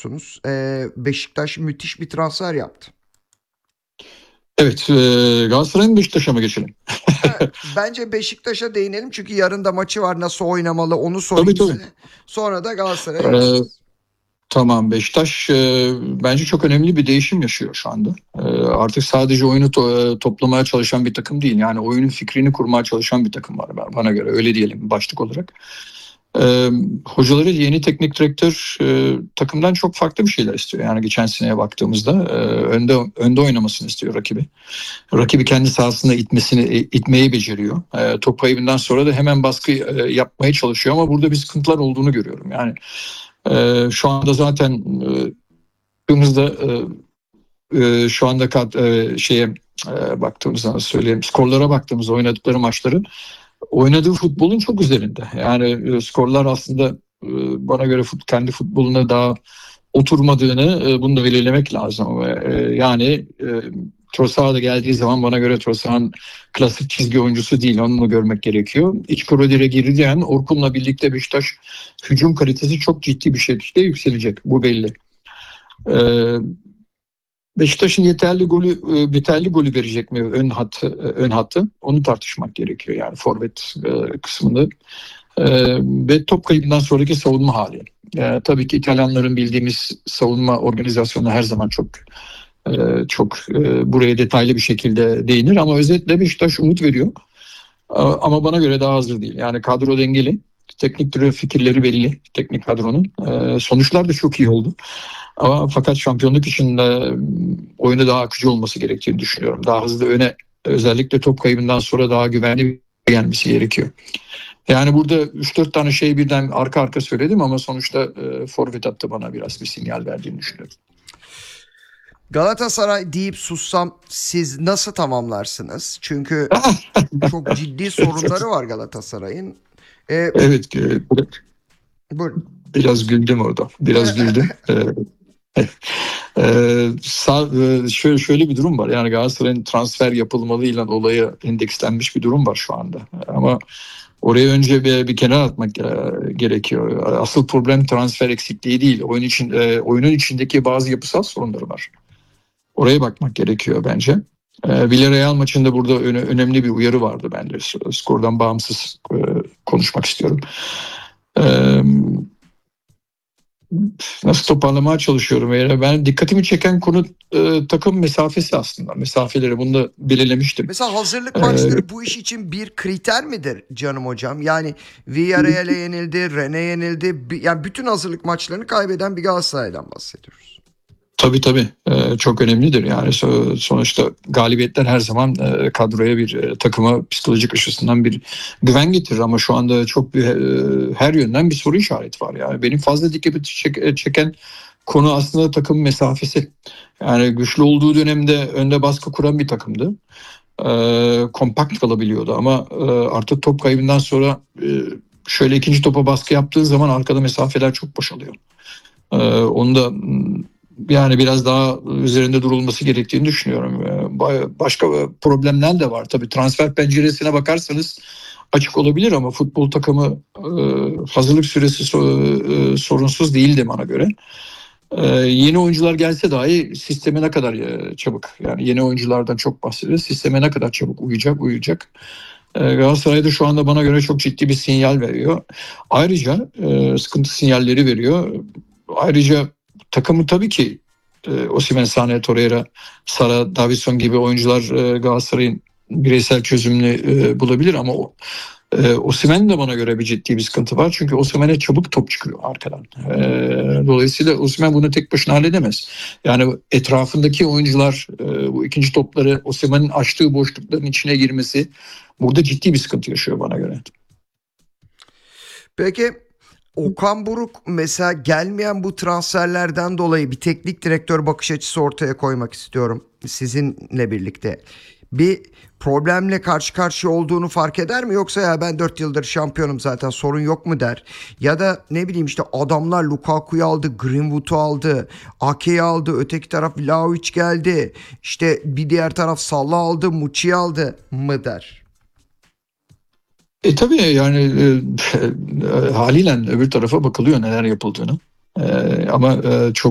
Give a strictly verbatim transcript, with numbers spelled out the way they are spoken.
konuşuyorsunuz. Ee, Beşiktaş müthiş bir transfer yaptı. Evet, e, Galatasaray'ın Beşiktaş'a mı geçelim? Ha, bence Beşiktaş'a değinelim çünkü yarın da maçı var. Nasıl oynamalı onu Tabii sorayım tabii. size. Sonra da Galatasaray'a Ee, geçeriz. tamam, Beşiktaş e, bence çok önemli bir değişim yaşıyor şu anda. E, artık sadece oyunu to- e, toplamaya çalışan bir takım değil. Yani oyunun fikrini kurmaya çalışan bir takım var bana göre. Öyle diyelim başlık olarak. E, hocaları yeni teknik direktör e, takımdan çok farklı bir şeyler istiyor. Yani geçen seneye baktığımızda e, önde önde oynamasını istiyor rakibi. Rakibi kendi sahasında itmesini e, itmeyi beceriyor. E, top kaybından sonra da hemen baskı e, yapmaya çalışıyor ama burada bir sıkıntılar olduğunu görüyorum. Yani e, şu anda zaten e, baktığımızda e, e, şu anda kat, e, şeye e, baktığımızda nasıl söyleyeyim, skorlara baktığımızda oynadıkları maçları oynadığı futbolun çok üzerinde. Yani e, skorlar aslında e, bana göre fut, kendi futboluna daha oturmadığını e, bunu da belirlemek lazım. E, yani e, Trossard da geldiği zaman bana göre Trossard'ın klasik çizgi oyuncusu değil. Onu da görmek gerekiyor. İç koridora girdiği Orkun'la birlikte Beşiktaş hücum kalitesi çok ciddi bir şekilde yükselecek. Bu belli. E, Beşiktaş'ın yeterli golü e, yeterli golü verecek mi ön hat ön hattı? Onu tartışmak gerekiyor yani forvet e, kısmında. E, ve top kaybından sonraki savunma hali. E, tabii ki İtalyanların bildiğimiz savunma organizasyonu her zaman çok e, çok e, buraya detaylı bir şekilde değinir ama özetle Beşiktaş umut veriyor. E, ama bana göre daha hazır değil. Yani kadro dengeli. Teknik direktör fikirleri belli. Teknik kadronun. E, sonuçlar da çok iyi oldu. Ama fakat şampiyonluk için de oyunu daha akıcı olması gerektiğini düşünüyorum. Daha hızlı öne, özellikle top kaybından sonra daha güvenli gelmesi gerekiyor. Yani burada üç dört tane şey birden arka arka söyledim ama sonuçta e, forvet attı bana biraz bir sinyal verdiğini düşünüyorum. Galatasaray deyip sussam siz nasıl tamamlarsınız? Çünkü çok ciddi sorunları var Galatasaray'ın. Ee, Evet, e, buyurun. biraz güldüm orada. Biraz güldüm. Ee, sağ, e, şöyle şöyle bir durum var. Yani Galatasaray'ın transfer yapılmalıyla dolayı endekslenmiş bir durum var şu anda. Ama oraya önce bir, bir kenara atmak e, gerekiyor. Asıl problem transfer eksikliği değil. Oyun için e, oyunun içindeki bazı yapısal sorunları var. Oraya bakmak gerekiyor bence. E, Villarreal maçında burada öne, önemli bir uyarı vardı bence. Skordan bağımsız e, konuşmak istiyorum. Eee Nasıl toparlamaya çalışıyorum. Yani ben dikkatimi çeken konu e, takım mesafesi aslında. Mesafeleri bunu da belirlemiştim. Mesela hazırlık Ee, maçları bu iş için bir kriter midir canım hocam? Yani Villarreal'e yenildi, Rennes'e yenildi. Bi- Yani bütün hazırlık maçlarını kaybeden bir Galatasaray'dan bahsediyoruz. tabii tabii e, çok önemlidir. Yani so- sonuçta galibiyetler her zaman e, kadroya bir e, takıma psikolojik açısından bir güven getirir. Ama şu anda çok bir, e, her yönden bir soru işareti var. Yani benim fazla dikkatimi çek- çeken konu aslında takım mesafesi. Yani güçlü olduğu dönemde önde baskı kuran bir takımdı. E, kompakt kalabiliyordu ama e, artık top kaybından sonra e, şöyle ikinci topa baskı yaptığı zaman arkada mesafeler çok boşalıyor. E, onu da yani biraz daha üzerinde durulması gerektiğini düşünüyorum. E, başka problemler de var tabii. Transfer penceresine bakarsanız açık olabilir ama futbol takımı e, hazırlık süresi so- e, sorunsuz değildi bana göre. Ee, yeni oyuncular gelse dahi sisteme ne kadar e, çabuk, yani yeni oyunculardan çok bahsediyoruz. Sisteme ne kadar çabuk uyacak uyacak. Ee, Galatasaray'da şu anda bana göre çok ciddi bir sinyal veriyor. Ayrıca e, sıkıntı sinyalleri veriyor. Ayrıca takımı tabii ki e, Osimhen, Sané, Torreira, Sara, Davinson gibi oyuncular e, Galatasaray'ın bireysel çözümünü e, bulabilir ama o e, Osimhen de bana göre bir ciddi bir sıkıntı var. Çünkü Osimhen'e çabuk top çıkıyor arkadan. E, dolayısıyla Osimhen bunu tek başına halledemez. Yani etrafındaki oyuncular e, bu ikinci topları Osimhen'in açtığı boşlukların içine girmesi burada ciddi bir sıkıntı yaşıyor bana göre. Peki Okan Buruk mesela gelmeyen bu transferlerden dolayı bir teknik direktör bakış açısı ortaya koymak istiyorum sizinle birlikte. Bir problemle karşı karşıya olduğunu fark eder mi? Yoksa ya ben dört yıldır şampiyonum zaten sorun yok mu der? Ya da ne bileyim işte adamlar Lukaku'yu aldı, Greenwood'u aldı, Ake'yi aldı, öteki taraf Vlahovic geldi. İşte bir diğer taraf Salah aldı, Muçi'yi aldı mı der? E tabii yani e, e, haliyle öbür tarafa bakılıyor neler yapıldığını. E, ama e, çok